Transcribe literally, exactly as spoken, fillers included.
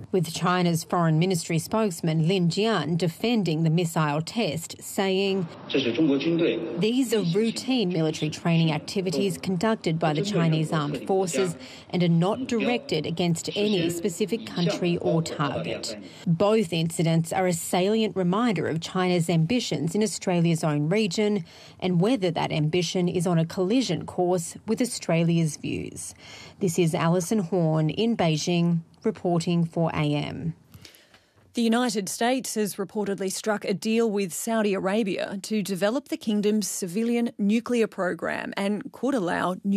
with China's Foreign Ministry spokesman Lin Jian defending the missile test, saying, "These are routine military training activities conducted by the Chinese armed forces and are not directed against any specific country or target." Both incidents are a salient reminder of China's ambitions in Australia's own region and whether that ambition is on a collision course with Australia's views. This is Alison Horn in Beijing, reporting for A M. The United States has reportedly struck a deal with Saudi Arabia to develop the kingdom's civilian nuclear program and could allow